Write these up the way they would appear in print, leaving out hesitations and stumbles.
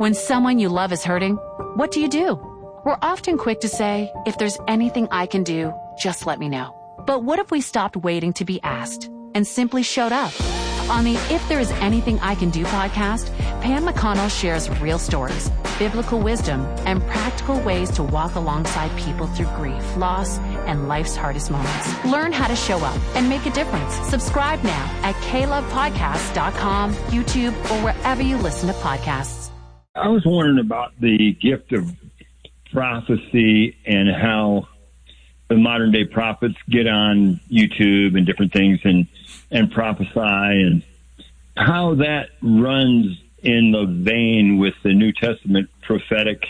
When someone you love is hurting, what do? We're often quick to say, if there's anything I can do, just let me know. But what if we stopped waiting to be asked and simply showed up? On the If There Is Anything I Can Do podcast, Pam McConnell shares real stories, biblical wisdom, and practical ways to walk alongside people through grief, loss, and life's hardest moments. Learn how to show up and make a difference. Subscribe now at KLovePodcasts.com, YouTube, or wherever you listen to podcasts. I was wondering about the gift of prophecy and how the modern day prophets get on YouTube and different things and prophesy, and how that runs in the vein with the New Testament prophetic,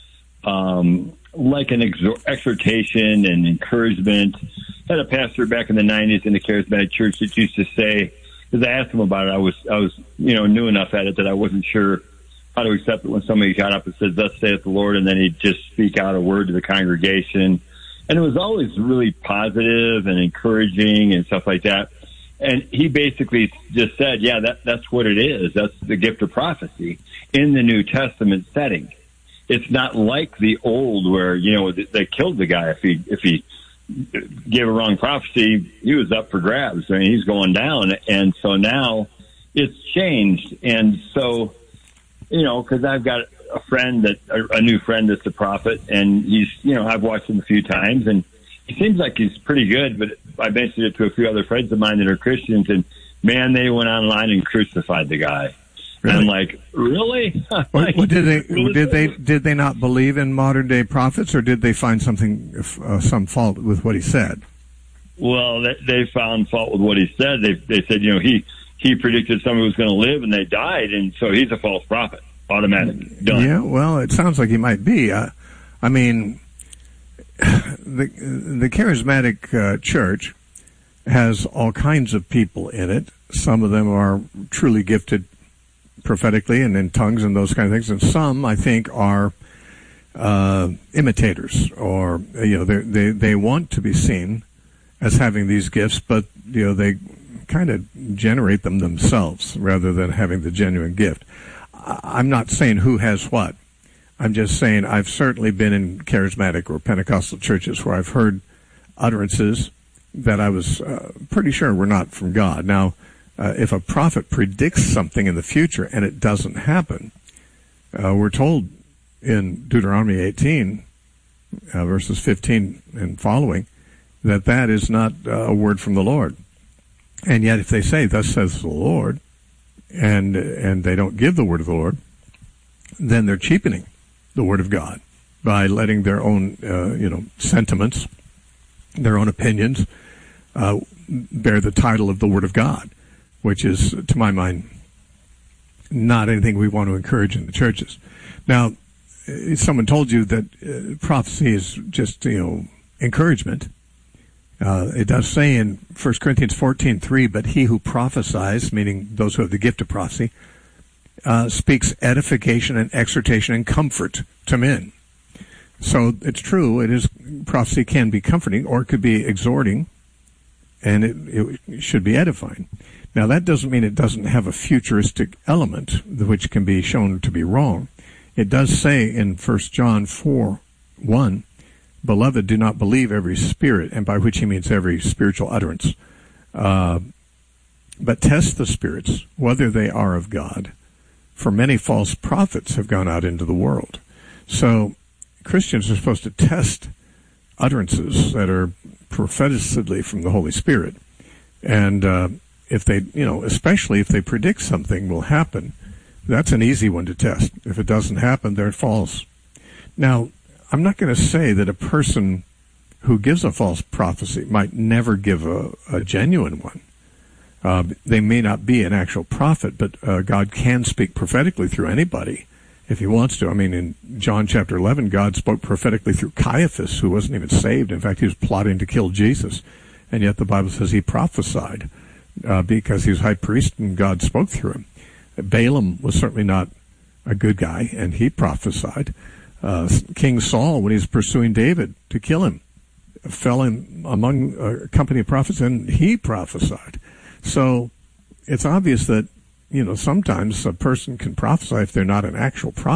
like an exhortation and encouragement. I had a pastor back in the 90s in the Charismatic Church that used to say, because I asked him about it, I was new enough at it that I wasn't sure how to accept it when somebody got up and said, "Thus saith the Lord," and then he'd just speak out a word to the congregation. And it was always really positive and encouraging and stuff like that. And he basically just said, yeah, that's what it is. That's the gift of prophecy in the New Testament setting. It's not like the old where, they killed the guy if he gave a wrong prophecy. He was up for grabs. I mean, he's going down. And so now it's changed. And so, because I've got a new friend that's a prophet, and he's, I've watched him a few times, and he seems like he's pretty good, but I mentioned it to a few other friends of mine that are Christians, and man, they went online and crucified the guy. Really? And I'm like, really? Did they not believe in modern day prophets, or did they find some fault with what he said? Well, they found fault with what he said. They said, he predicted somebody was going to live and they died, and so he's a false prophet. Automatic. Done. Yeah, well, it sounds like he might be. The Charismatic Church has all kinds of people in it. Some of them are truly gifted prophetically and in tongues and those kind of things, and some, I think, are imitators, or they want to be seen as having these gifts, but they kind of generate them themselves rather than having the genuine gift. I'm not saying who has what. I'm just saying I've certainly been in charismatic or Pentecostal churches where I've heard utterances that I was pretty sure were not from God. Now, if a prophet predicts something in the future and it doesn't happen, we're told in Deuteronomy 18, verses 15 and following, that is not a word from the Lord. And yet if they say, "Thus says the Lord," and they don't give the word of the Lord, then they're cheapening the word of God by letting their own, sentiments, their own opinions, bear the title of the word of God, which is, to my mind, not anything we want to encourage in the churches. Now, if someone told you that prophecy is just, encouragement, it does say in 1 Corinthians 14:3, "But he who prophesies," meaning those who have the gift of prophecy, speaks edification and exhortation and comfort to men. So it's true, prophecy can be comforting, or it could be exhorting, and it should be edifying. Now that doesn't mean it doesn't have a futuristic element, which can be shown to be wrong. It does say in 1 John 4:1, "Beloved, do not believe every spirit," and by which he means every spiritual utterance, "but test the spirits, whether they are of God. For many false prophets have gone out into the world." So Christians are supposed to test utterances that are prophetically from the Holy Spirit. And if they, especially if they predict something will happen, that's an easy one to test. If it doesn't happen, they're false. Now, I'm not going to say that a person who gives a false prophecy might never give a genuine one. They may not be an actual prophet, but God can speak prophetically through anybody if he wants to. I mean, in John chapter 11, God spoke prophetically through Caiaphas, who wasn't even saved. In fact, he was plotting to kill Jesus. And yet the Bible says he prophesied because he was high priest and God spoke through him. Balaam was certainly not a good guy, and he prophesied. King Saul, when he was pursuing David to kill him, fell in among a company of prophets, and he prophesied. So it's obvious that, sometimes a person can prophesy if they're not an actual prophet.